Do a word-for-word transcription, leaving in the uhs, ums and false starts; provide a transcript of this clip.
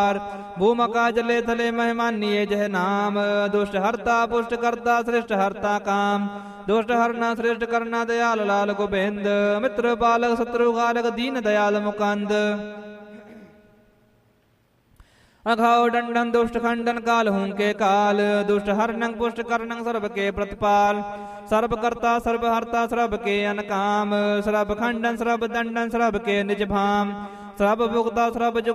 भूमका जले थले महिमानिये जह नाम। दुष्ट हरता पुष्ट करता श्रेष्ठ हरता काम। दुष्ट हरना श्रेष्ठ करना दयाल लाल गोबिंद। मित्र बालक शत्रु घालक दीन दयाल मुकंद। अघाव दंडन दुष्ट खंडन काल हूं के काल। दुष्ट हरनंग पुष्ट करनंग सर्व के प्रतिपाल। सर्व करता सर्व हरता सर्व के अनकाम। सर्व खंडन सर्व दंडन सर्व के निज भाम। सर्व भुगता सर्व